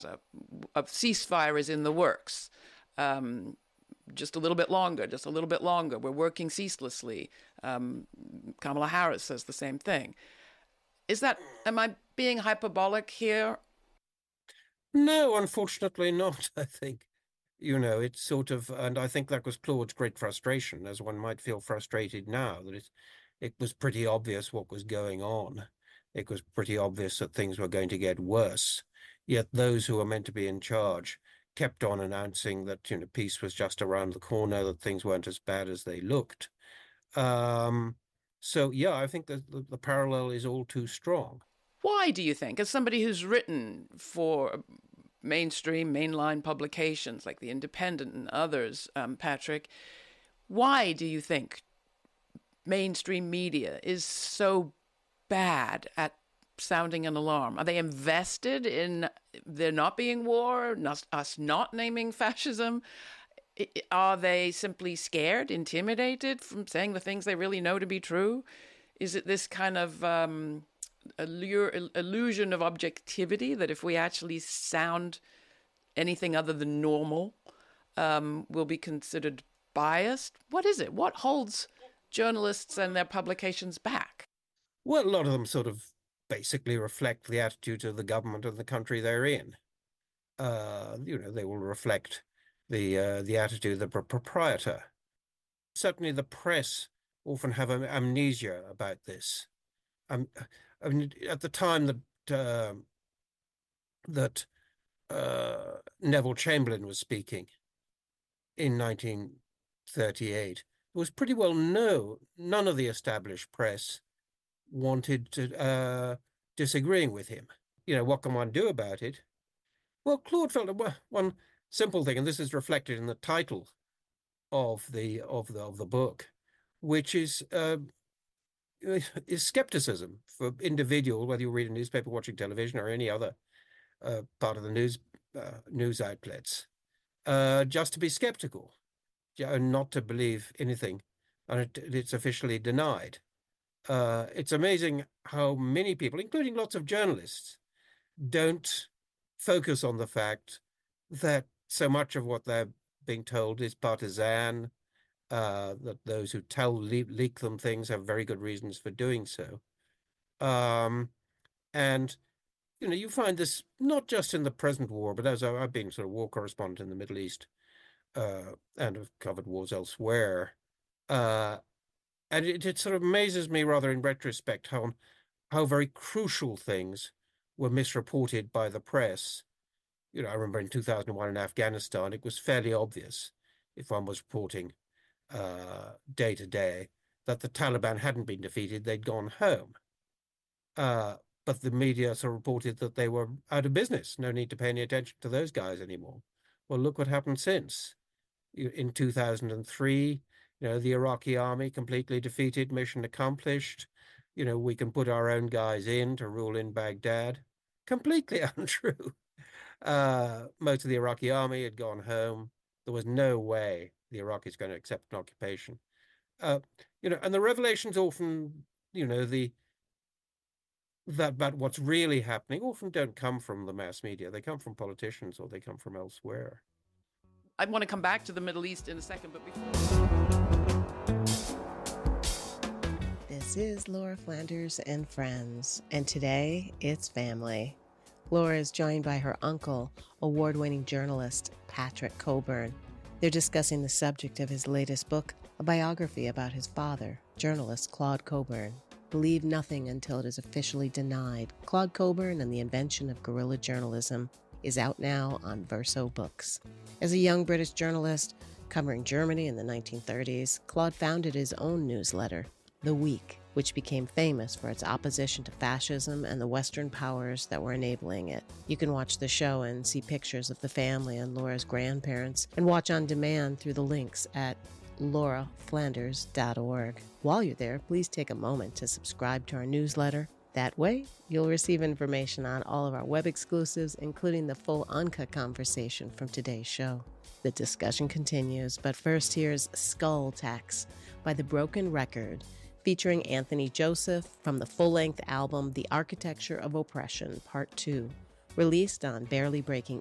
a ceasefire is in the works. Just a little bit longer, just a little bit longer. We're working ceaselessly. Kamala Harris says the same thing. Am I being hyperbolic here? No, unfortunately not, I think. It's sort of, and I think that was Claude's great frustration, as one might feel frustrated now, that it was pretty obvious what was going on. It was pretty obvious that things were going to get worse. Yet those who were meant to be in charge kept on announcing that, peace was just around the corner, that things weren't as bad as they looked. Um, so yeah, I think that the parallel is all too strong. Why do you think, as somebody who's written for mainline publications like The Independent and others, Patrick, why do you think mainstream media is so bad at sounding an alarm? Are they invested in there not being war, us not naming fascism? Are they simply scared, intimidated from saying the things they really know to be true? Is it this kind of illusion of objectivity that if we actually sound anything other than normal, will be considered biased? What is it? What holds journalists and their publications back? Well, a lot of them sort of basically reflect the attitude of the government of the country they're in. They will reflect the attitude of the proprietor. Certainly, the press often have amnesia about this. Um, I mean, at the time that Neville Chamberlain was speaking in 1938, it was pretty well known none of the established press wanted to disagreeing with him. What can one do about it? Well, Claude felt one simple thing, and this is reflected in the title of the book, which is skepticism for individual, whether you read a newspaper, watching television, or any other part of the news outlets, just to be skeptical, and not to believe anything, and it's officially denied. It's amazing how many people, including lots of journalists, don't focus on the fact that so much of what they're being told is partisan, that those who leak them things have very good reasons for doing so. Um, and, you find this not just in the present war, but as I've been sort of war correspondent in the Middle East, and have covered wars elsewhere. Uh, and it sort of amazes me rather in retrospect how very crucial things were misreported by the press. I remember in 2001 in Afghanistan, it was fairly obvious if one was reporting day to day that the Taliban hadn't been defeated, they'd gone home. Uh, but the media sort of reported that they were out of business, no need to pay any attention to those guys anymore. Well, look what happened since. In 2003, the Iraqi army completely defeated, mission accomplished. We can put our own guys in to rule in Baghdad. Completely untrue. Most of the Iraqi army had gone home. There was no way the Iraqis going to accept an occupation. Uh, and the revelations often, the that about what's really happening often don't come from the mass media. They come from politicians or they come from elsewhere. I want to come back to the Middle East in a second, but before. This is Laura Flanders and Friends, and today it's family. Laura is joined by her uncle, award-winning journalist Patrick Cockburn. They're discussing the subject of his latest book, a biography about his father, journalist Claude Cockburn. Believe nothing until it is officially denied. Claude Cockburn and the Invention of Guerrilla Journalism is out now on Verso Books. As a young British journalist covering Germany in the 1930s, Claude founded his own newsletter, The Week, which became famous for its opposition to fascism and the Western powers that were enabling it. You can watch the show and see pictures of the family and Laura's grandparents, and watch on demand through the links at lauraflanders.org. While you're there, please take a moment to subscribe to our newsletter. That way, you'll receive information on all of our web exclusives, including the full uncut conversation from today's show. The discussion continues, but first here's Skull Tax by The Broken Record, featuring Anthony Joseph from the full-length album The Architecture of Oppression, Part 2, released on Barely Breaking